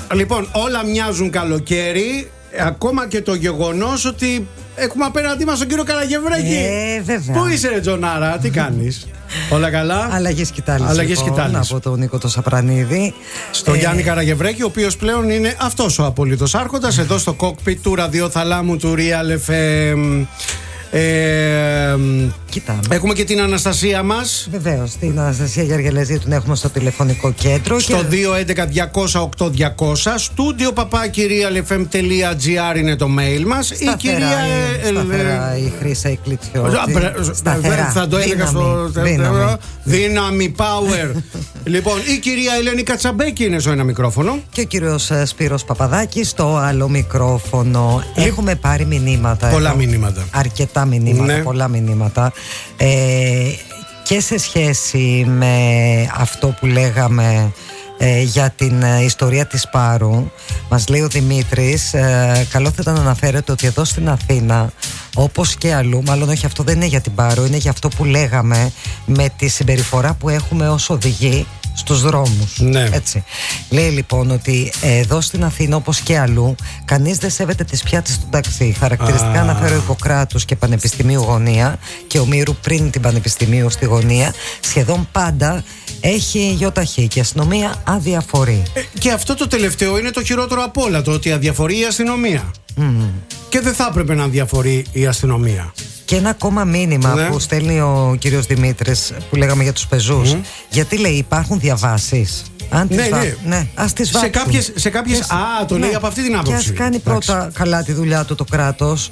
Λοιπόν, όλα μοιάζουν καλοκαίρι. Ακόμα και το γεγονός ότι έχουμε απέναντί μας τον κύριο Καραγευρέκη. Βέβαια. Πού είσαι, ρε Τζονάρα, τι κάνεις? Όλα καλά? Αλλαγές κοιτάλης από τον Νίκο το Σαπρανίδη. Στο Γιάννη Καραγευρέκη, ο οποίος πλέον είναι αυτός ο απολύτως άρχοντας εδώ στο κόκπιτ του ραδιοθαλάμου του Real FM. Έχουμε και την Αναστασία μας. Βεβαίως, την Αναστασία Γεργελέζη την έχουμε στο τηλεφωνικό κέντρο. Στο 211-200-8200. Στούντιο papakirialfm.gr είναι το mail μας. Σταθερά, η κυρία σταθερά η Χρύσα η Κλιτσιώτη. Θα το έλεγα στο τέλος. Δύναμη, power. Λοιπόν, η κυρία Ελένη Κατσαμπέκη είναι στο ένα μικρόφωνο. Και ο κύριος Σπύρος Παπαδάκης στο άλλο μικρόφωνο. Έχουμε πάρει μηνύματα. Πολλά μηνύματα. Αρκετά μηνύματα, ναι. Πολλά μηνύματα. Και σε σχέση με αυτό που λέγαμε για την ιστορία της Πάρου, μας λέει ο Δημήτρης, καλό θα ήταν να αναφέρετε ότι εδώ στην Αθήνα, όπως και αλλού, μάλλον όχι, αυτό δεν είναι για την Πάρου, είναι για αυτό που λέγαμε με τη συμπεριφορά που έχουμε ως οδηγοί στους δρόμους. Ναι. Έτσι. Λέει λοιπόν ότι εδώ στην Αθήνα, όπως και αλλού, κανείς δεν σέβεται τις πιάτες του ταξί. Χαρακτηριστικά αναφέρω Ιπποκράτους και Πανεπιστημίου Γωνία και Ομήρου πριν την Πανεπιστημίου στη Γωνία. Σχεδόν πάντα έχει γιοταχή και η αστυνομία αδιαφορεί. Και αυτό το τελευταίο είναι το χειρότερο απ' όλα, το ότι αδιαφορεί η αστυνομία. Και δεν θα έπρεπε να αδιαφορεί η αστυνομία. Και ένα ακόμα μήνυμα που στέλνει ο κύριος Δημήτρης που λέγαμε για τους πεζούς. Γιατί λέει υπάρχουν διαβάσεις. Ναι, ας τις βάξουν. Σε κάποιες το λέει από αυτή την άποψη. Και ας κάνει πρώτα καλά τη δουλειά του το κράτος.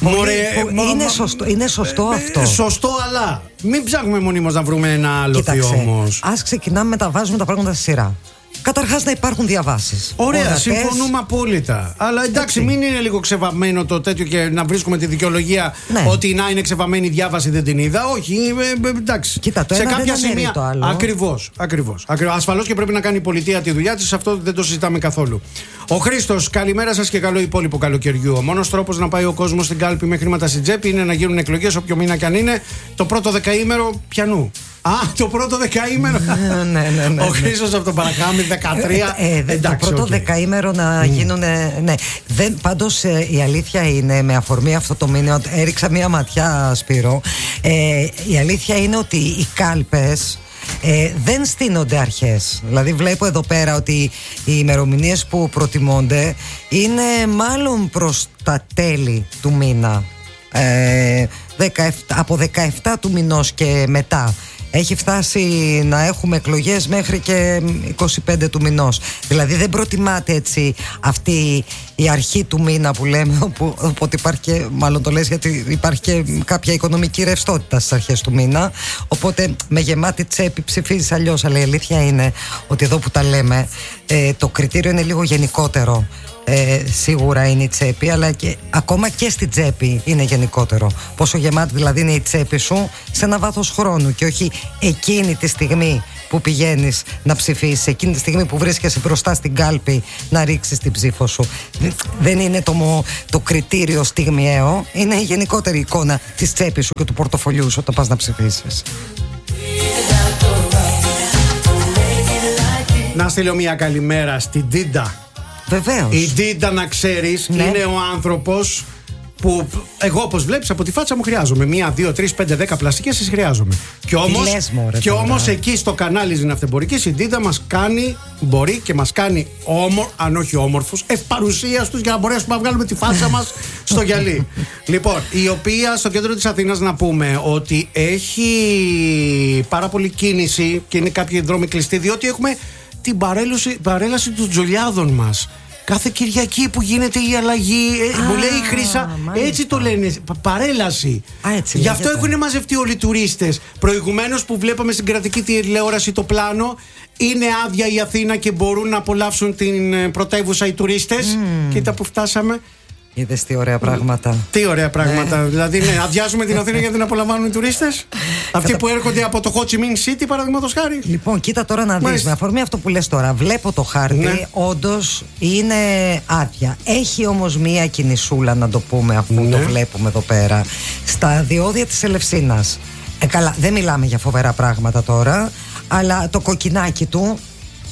Είναι σωστό αυτό. Σωστό, αλλά μην ψάχνουμε μονίμως να βρούμε ένα άλλο όμως. Ας ξεκινάμε να βάζουμε τα πράγματα στη σειρά. Καταρχάς να υπάρχουν διαβάσεις. Ωραία, συμφωνούμε απόλυτα. Αλλά εντάξει, μην είναι λίγο ξεβαμμένο το τέτοιο και να βρίσκουμε τη δικαιολογία ότι να είναι ξεβαμμένη η διάβαση, δεν την είδα. Όχι, εντάξει. Κοίτα, το σε κάποια σημεία. Ακριβώς. Ασφαλώς και πρέπει να κάνει η πολιτεία τη δουλειά της, αυτό δεν το συζητάμε καθόλου. Ο Χρήστος, καλημέρα σας και καλό υπόλοιπο καλοκαιριού. Ο μόνος τρόπος να πάει ο κόσμος στην κάλπη με χρήματα στην τσέπη είναι να γίνουν εκλογές, όποιο μήνα κι αν είναι, το πρώτο δεκαήμερο πιανού. Το πρώτο δεκαήμερο. Ναι. Ο Χρήστος από το Παρακάμι 13. Το πρώτο δεκαήμερο να γίνουν. Ναι. Πάντως η αλήθεια είναι, με αφορμή αυτό το μήνυμα, έριξα μία ματιά, Σπύρο. Η αλήθεια είναι ότι οι κάλπες δεν στείνονται αρχές. Δηλαδή βλέπω εδώ πέρα ότι οι ημερομηνίες που προτιμώνται είναι μάλλον προς τα τέλη του μήνα, από 17 του μηνός και μετά. Έχει φτάσει να έχουμε εκλογές μέχρι και 25 του μηνός. Δηλαδή δεν προτιμάται έτσι αυτή η αρχή του μήνα που λέμε, οπότε υπάρχει και, μάλλον το λες γιατί υπάρχει και κάποια οικονομική ρευστότητα στις αρχές του μήνα, οπότε με γεμάτη τσέπη ψηφίζεις αλλιώς. Αλλά η αλήθεια είναι ότι εδώ που τα λέμε, το κριτήριο είναι λίγο γενικότερο. Σίγουρα είναι η τσέπη, αλλά και, ακόμα και στην τσέπη είναι γενικότερο. Πόσο γεμάτη δηλαδή είναι η τσέπη σου σε ένα βάθος χρόνου και όχι εκείνη τη στιγμή που πηγαίνεις να ψηφίσεις, εκείνη τη στιγμή που βρίσκεσαι μπροστά στην κάλπη να ρίξεις την ψήφο σου. Δεν είναι το κριτήριο στιγμιαίο, είναι η γενικότερη εικόνα της τσέπης σου και του πορτοφολιού σου όταν πας να ψηφίσεις. Να στείλω μια καλημέρα στην Τίντα. Βεβαίως. Η Ντίντα, να ξέρεις, είναι ο άνθρωπος που εγώ, όπως βλέπεις, από τη φάτσα μου χρειάζομαι 1, 2, 3, 5, 10 πλαστικές, τις χρειάζομαι. Και όμως εκεί στο κανάλι Ζηναυτεμπορικής η Ντίντα μας κάνει, μπορεί και μας κάνει αν όχι όμορφους, ευπαρουσίαστους, για να μπορέσουμε να βγάλουμε τη φάτσα μας στο γυαλί. Λοιπόν, η οποία στο κέντρο της Αθήνας, να πούμε ότι έχει πάρα πολλή κίνηση και είναι κάποιοι δρόμοι κλειστοί, διότι έχουμε την παρέλαση των τζολιάδων μας. Κάθε Κυριακή που γίνεται η αλλαγή, μου λέει η Χρύσα, έτσι το λένε, παρέλαση. Γι' αυτό έχουν μαζευτεί όλοι οι τουρίστες. Προηγουμένως που βλέπαμε στην κρατική τηλεόραση το πλάνο, είναι άδεια η Αθήνα και μπορούν να απολαύσουν την πρωτεύουσα οι τουρίστες. Κοίτα που φτάσαμε. Είδες τι ωραία πράγματα. Τι ωραία πράγματα. Δηλαδή, αδειάζουμε την Αθήνα γιατί την απολαμβάνουν οι τουρίστες. Αυτοί που έρχονται από το Ho Chi Minh City, παραδείγματος χάρη. Λοιπόν, κοίτα τώρα να δεις. Με αφορμή αυτό που λες τώρα, βλέπω το χάρτη, όντως είναι άδεια. Έχει όμως μία κινησούλα, να το πούμε, αφού το βλέπουμε εδώ πέρα, στα διόδια της Ελευσίνας. Καλά, δεν μιλάμε για φοβερά πράγματα τώρα, αλλά το κοκκινάκι του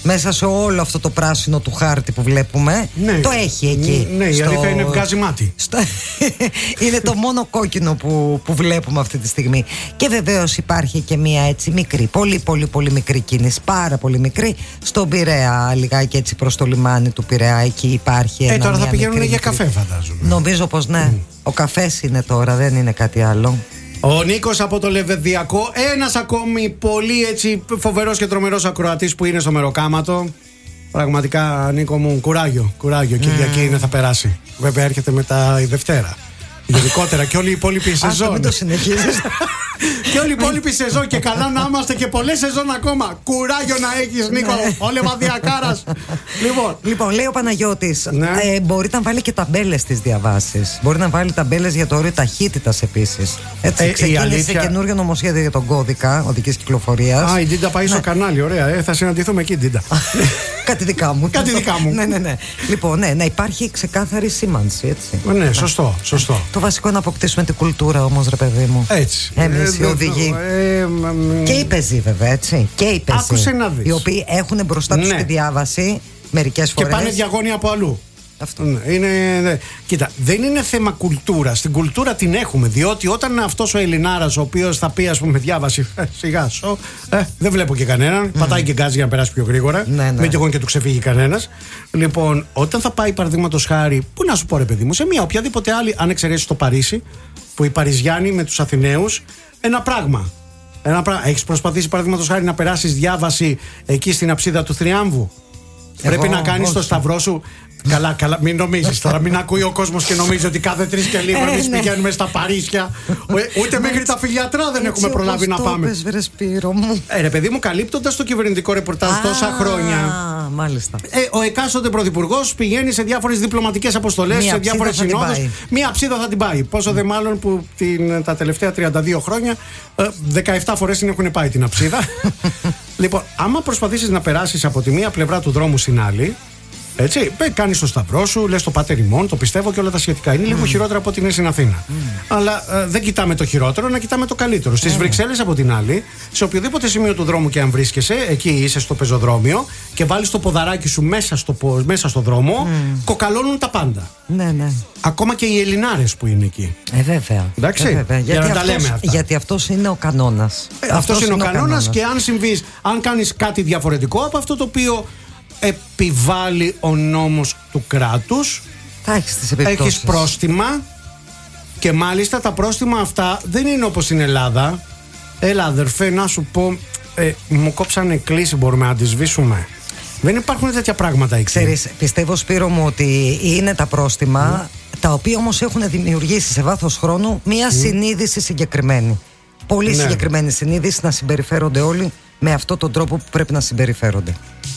μέσα σε όλο αυτό το πράσινο του χάρτη που βλέπουμε. Ναι. Το έχει εκεί. Ναι, η αλήθεια είναι βγάζει μάτι. Είναι το μόνο κόκκινο που βλέπουμε αυτή τη στιγμή. Και βεβαίως υπάρχει και μία έτσι μικρή, πολύ μικρή κίνηση, πάρα πολύ μικρή, στον Πειραιά, λιγάκι έτσι προς το λιμάνι του Πειραιά. Εκεί υπάρχει τώρα θα πηγαίνουν για καφέ, φαντάζομαι. Νομίζω πως ναι. Ο καφές είναι τώρα, δεν είναι κάτι άλλο. Ο Νίκος από το Λεβεδιακό, ένας ακόμη πολύ έτσι φοβερός και τρομερός ακροατής που είναι στο Μεροκάματο. Πραγματικά, Νίκο μου, κουράγιο. Κυριακή είναι, θα περάσει. Βέβαια έρχεται μετά η Δευτέρα. Γενικότερα και όλη η υπόλοιπη σεζόν. Μην το συνεχίζεις. Και όλη η υπόλοιπη σεζόν, και καλά να είμαστε και πολλές σεζόν ακόμα. Κουράγιο να έχεις, Νίκο. Ο Λεβαδιακάρας. Λοιπόν, λέει ο Παναγιώτης, μπορεί να βάλει και ταμπέλες στις διαβάσεις. Μπορεί να βάλει ταμπέλες για το όριο ταχύτητας επίσης. Έτσι, ξεκίνησε καινούριο νομοσχέδιο για τον κώδικα οδικής κυκλοφορίας. Η Ντίντα πάει στο κανάλι, ωραία. Θα συναντηθούμε εκεί, Ντίντα. Κάτι δικά μου. Ναι. Λοιπόν, να υπάρχει ξεκάθαρη σήμανση, έτσι. Ναι, σωστό. Το βασικό είναι να αποκτήσουμε την κουλτούρα όμως, ρε παιδί μου. Έτσι. Εμείς οι οδηγοί. Και οι πεζοί, βέβαια, έτσι. Και οι πεζοί. Άκουσε να δεις. Οι οποίοι έχουν μπροστά τους τη διάβαση μερικές φορές. Και πάνε διαγώνια από αλλού. Αυτό. Κοίτα, δεν είναι θέμα κουλτούρα. Στην κουλτούρα την έχουμε. Διότι όταν αυτός ο Ελληνάρας, ο οποίος θα πει, ας πούμε, διάβαση, σιγά σου, δεν βλέπω και κανέναν. Πατάει και γκάζει για να περάσει πιο γρήγορα. Μην τυχόν και του ξεφύγει κανένας. Λοιπόν, όταν θα πάει, παραδείγματος χάρη, πού να σου πω, ρε παιδί μου, σε μια οποιαδήποτε άλλη, αν εξαιρέσει το Παρίσι, που οι Παριζιάνοι με τους Αθηναίους, ένα πράγμα. Έχεις προσπαθήσει, παραδείγματος χάρη, να περάσεις διάβαση εκεί στην αψίδα του Θριάμβου? Πρέπει να κάνεις το σταυρό σου. Καλά, μην νομίζεις τώρα, μην ακούει ο κόσμος και νομίζει ότι κάθε 3 και λίγο εμείς πηγαίνουμε στα Παρίσια. Ούτε μέχρι τα Φιλιατρά δεν έχουμε προλάβει να πάμε. Ρε παιδί μου, καλύπτοντας το κυβερνητικό ρεπορτάζ τόσα χρόνια. Μάλιστα. Ο εκάστοτε πρωθυπουργός πηγαίνει σε διάφορες διπλωματικές αποστολές, σε διάφορες συνόδους. Μία αψίδα θα την πάει. Πόσο δε μάλλον που τα τελευταία 32 χρόνια 17 φορές την έχουν πάει την αψίδα. Λοιπόν, άμα προσπαθήσεις να περάσεις από τη μία πλευρά του δρόμου στην άλλη, έτσι, κάνεις το σταυρό σου, λες το πάτερ ημών, το πιστεύω και όλα τα σχετικά. Είναι λίγο χειρότερα από ό,τι είναι στην Αθήνα. Αλλά δεν κοιτάμε το χειρότερο, να κοιτάμε το καλύτερο. Στις Βρυξέλλες, από την άλλη, σε οποιοδήποτε σημείο του δρόμου και αν βρίσκεσαι, εκεί είσαι στο πεζοδρόμιο και βάλεις το ποδαράκι σου μέσα στο δρόμο, κοκαλώνουν τα πάντα. Ναι. Ακόμα και οι Ελληνάρες που είναι εκεί. Βέβαια. Εντάξει. Για να τα λέμε αυτά. Γιατί αυτός είναι ο κανόνας. Αυτός είναι ο κανόνας και αν κάνεις κάτι διαφορετικό από αυτό το οποίο επιβάλλει ο νόμος του κράτους, έχεις πρόστιμα. Και μάλιστα τα πρόστιμα αυτά δεν είναι όπως στην Ελλάδα. Έλα αδερφέ, να σου πω, μου κόψανε κλίση, μπορούμε να τη σβήσουμε? Δεν υπάρχουν τέτοια πράγματα εκεί. Ξέρεις, πιστεύω, Σπύρο μου, ότι είναι τα πρόστιμα, τα οποία όμως έχουν δημιουργήσει σε βάθος χρόνου μία συνείδηση συγκεκριμένη. Πολύ συγκεκριμένη συνείδηση να συμπεριφέρονται όλοι με αυτόν τον τρόπο που πρέπει να συμπεριφέρονται.